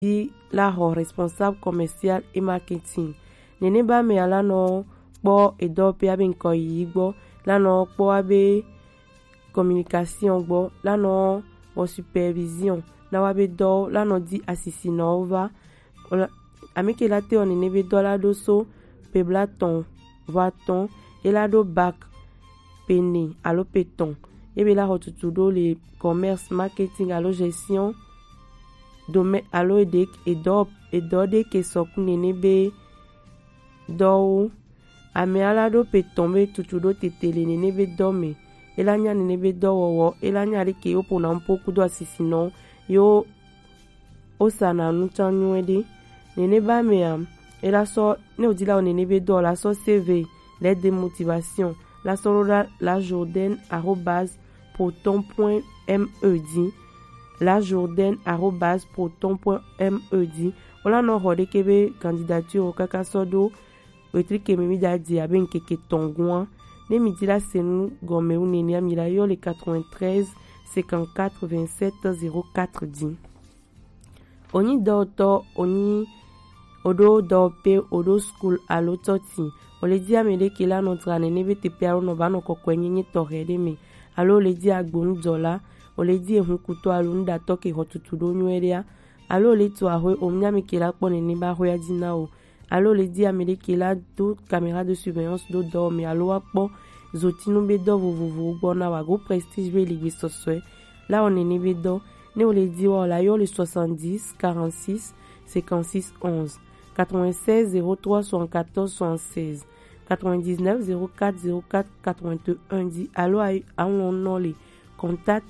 dit la responsable commercial et marketing. Nene ba me ala no po edo pe abe nko yigbo, la no po abe communication gbo, la no o supervision, na wabe do la no di asisi no ova. Ameke la te on nebe do la do so pe blaton, vaton, et la do bac pene alo peton. Ebe la hotutudo le commerce marketing alo gestion domaine alo edek edo de ke soku nene be do ame ala do peton be tutudo tetele nene be do me elanya nene be do wowo elanya ale ke yo pona mpoku do asisi no yo osana nuchanyu ede nene ba me ela so ne odila o nene be do la so CV lettre de motivation la so la jordan@proton.me la jordan@proton.me ola no hode kebe candidature kaka sodo wetrike mimi da di aben keke tongwa ne mi di la senu gome uneni amila yo le 93 54 27 04 10 oni doto oni odo dope odo school alo toti ole di amele kila no trane ne bete piaro no bano kokwenye torede me alo ole di agbonu dola ole di ehun kuto alo nda toke hotutudo nyeria alo ole to ahwe omnyame kila pone ne ba hoya dinao alo ole di amele kila do caméra de surveillance do dorme alo akpo zotinu be do vovovo gbona wa go prestige be ligbe soswe la on ne be do ne ole di wa la yo le 70 46 56 11 96 03 74 76 99 04 04 81 dit allo à mon nom les contact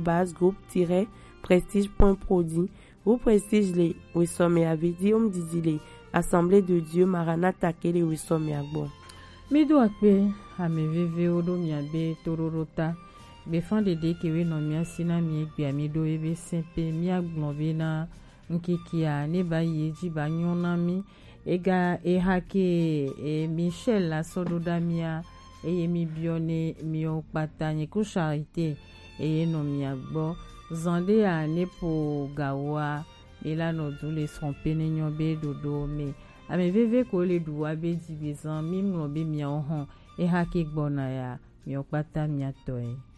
@groupe-prestige.prodi groupe prestige les wisome avait dit on dit les assemblée de Dieu Maranatha ke les wisome agbo mido akpe ameveve odo miabe tororota be fan de ke we no mia sina mi egbe amido ebe sempe mi agbonbe na nkikia ne ba yeji ba nyonami ega ehake Michel la sododamia mi bione mi opata ni ku charité no mi agbo zande a ne po gawa elano dule sompe ne nyobe dodo me ameveve ko le duwa be dibizan mi mlo be mi ohon ehake gbona ya mi opata mi atoe